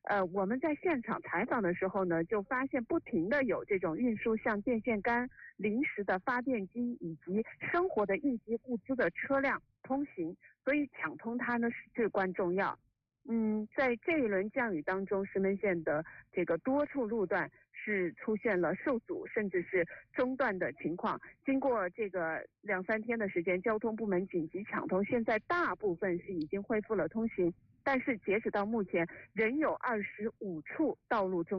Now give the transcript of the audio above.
我们在现场采访的时候呢，就发现不停的有这种运输像电线杆、临时的发电机以及生活的应急物资的车辆通行，所以抢通它呢是至关重要。在这一轮降雨当中，石门县的这个多处路段是出现了受阻甚至是中断的情况。经过这个2-3天的时间，交通部门紧急抢通，现在大部分是已经恢复了通行，但是截止到目前，仍有25处道路中